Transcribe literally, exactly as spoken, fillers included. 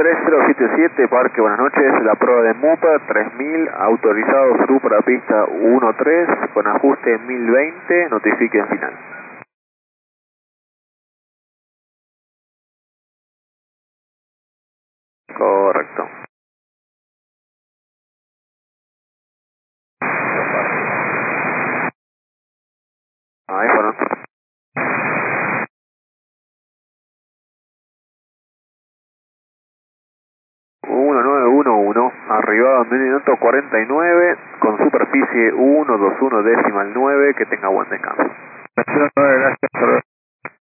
tres cero siete siete, Parque, buenas noches. La prueba de MUPA tres mil, autorizado sur para pista uno tres, con ajuste mil veinte, notifique en final. Correcto. Ahí fueron. uno nueve uno uno, arribado en minuto cuarenta y nueve, con superficie ciento veintiuno decimal nueve, que tenga buen descanso. Gracias.